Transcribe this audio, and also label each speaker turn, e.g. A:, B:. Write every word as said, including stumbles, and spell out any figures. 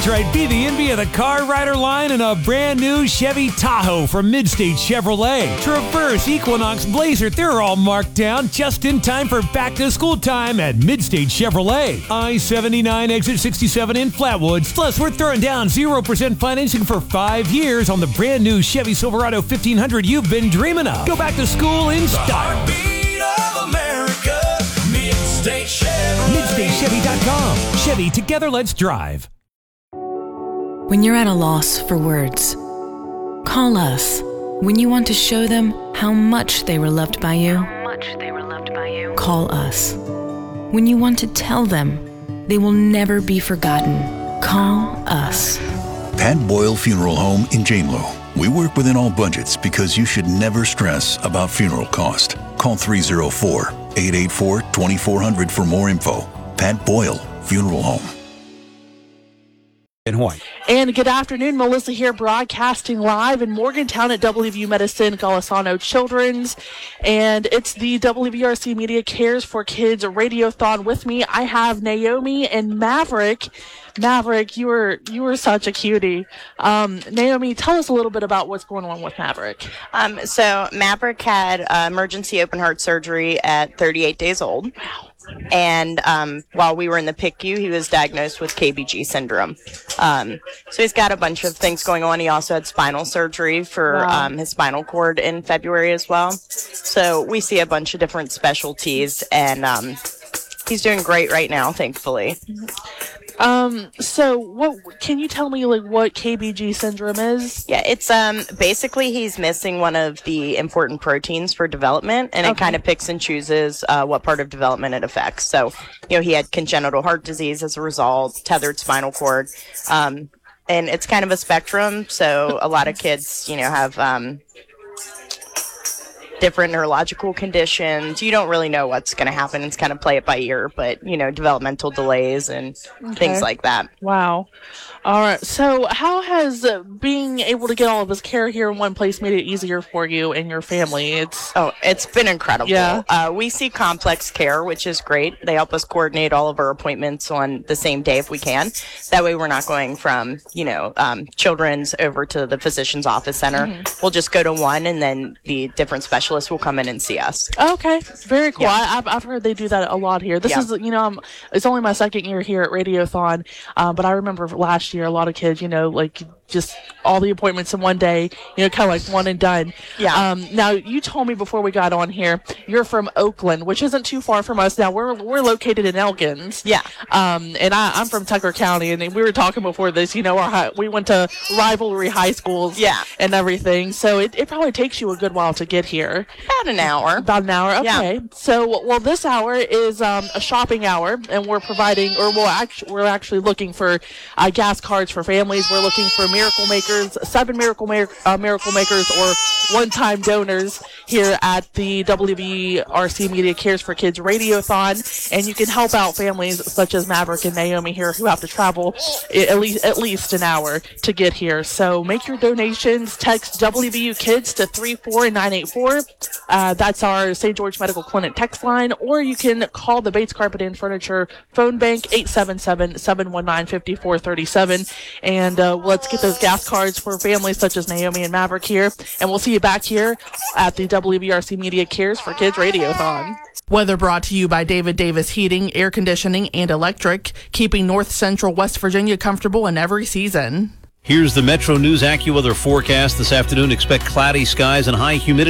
A: Right, be the envy of the Car Rider line in a brand new Chevy Tahoe from Midstate Chevrolet. Traverse, Equinox, Blazer, they're all marked down just in time for back to school time at Midstate Chevrolet. I seventy-nine exit sixty-seven in Flatwoods. Plus, we're throwing down zero percent financing for five years on the brand new Chevy Silverado fifteen hundred you've been dreaming of. Go back to school in style.
B: Heartbeat of America, Midstate Chevrolet.
A: Midstate Chevy dot com. Chevy, together let's drive.
C: When you're at a loss for words, call us. When you want to show them how much they were loved by you, how much they were loved by you, call us. When you want to tell them they will never be forgotten, call us.
D: Pat Boyle Funeral Home in Janelow. We work within all budgets because you should never stress about funeral cost. Call three oh four, eight eight four, two four zero zero for more info. Pat Boyle Funeral Home.
E: In Hawaii.
F: And good afternoon, Melissa here, broadcasting live in Morgantown at W V U Medicine Golisano Children's, and it's the W V R C Media Cares for Kids Radiothon. With me, I have Naomi and Maverick. Maverick, you were you were such a cutie. Um, Naomi, tell us a little bit about what's going on with Maverick.
G: Um, so Maverick had uh, emergency open heart surgery at thirty-eight days old.
F: Wow.
G: And um, while we were in the P I C U, he was diagnosed with K B G syndrome. Um, so he's got a bunch of things going on. He also had spinal surgery for
F: Wow.
G: um, his spinal cord in February as well. So we see a bunch of different specialties, and um, he's doing great right now, thankfully.
F: Um, so what can you tell me, like, what K B G syndrome is?
G: Yeah, it's um basically he's missing one of the important proteins for development, and
F: Okay.
G: it kind of picks and chooses uh, what part of development it affects. So, you know, he had congenital heart disease as a result, tethered spinal cord, um, and it's kind of a spectrum. So a lot of kids, you know, have um, different neurological conditions. You don't really know what's going to happen. It's kind of play it by ear, but, you know, developmental delays and
F: Okay.
G: things like that.
F: Wow. All right. So how has uh, being able to get all of this care here in one place made it easier for you and your family? It's
G: Oh, it's been incredible.
F: Yeah.
G: Uh, we see complex care, which is great. They help us coordinate all of our appointments on the same day if we can. That way we're not going from, you know, um, children's over to the physician's office center.
F: Mm-hmm.
G: We'll just go to one, and then the different specialists will come in and see us.
F: okay. Very cool.
G: Yeah.
F: I, I've, I've heard they do that a lot here. This
G: Yeah.
F: is, you know, um, it's only my second year here at Radiothon, uh, but I remember last year a lot of kids, you know, like just all the appointments in one day, you know, kind of like one and done.
G: Yeah.
F: Um, now, you told me before we got on here, you're from Oakland, which isn't too far from us. Now, we're we're located in Elkins.
G: Yeah.
F: Um, and I, I'm from Tucker County, and we were talking before this, you know, our high, we went to rivalry high schools
G: Yeah.
F: and everything. So it, it probably takes you a good while to get here.
G: About an hour.
F: About an hour,
G: Yeah.
F: okay. So, well, this hour is um, a shopping hour, and we're providing, or we'll actually, we're actually looking for uh, gas cards for families. We're looking for miracle makers, seven miracle ma- uh, miracle makers, or one-time donors here at the W V R C Media Cares for Kids Radiothon, and you can help out families such as Maverick and Naomi here who have to travel i- at least at least an hour to get here. So make your donations. Text W V U Kids to three four nine eight four. Uh, that's our Saint George Medical Clinic text line, or you can call the Bates Carpet and Furniture phone bank eight seven seven, seven one nine, five four three seven, and uh, let's get those gas cards for families such as Naomi and Maverick here, and we'll see you back here at the W V R C Media Cares for Kids Radiothon. Weather brought to you by David Davis Heating, Air Conditioning, and Electric, keeping North Central West Virginia comfortable in every season.
H: Here's the Metro News AccuWeather forecast this afternoon. Expect cloudy skies and high humidity.